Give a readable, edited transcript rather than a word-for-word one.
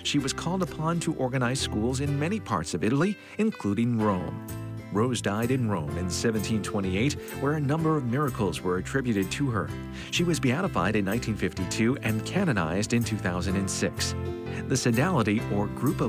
She was called upon to organize schools in many parts of Italy, including Rome. Rose died in Rome in 1728, where a number of miracles were attributed to her. She was beatified in 1952 and canonized in 2006. The Sodality, or group of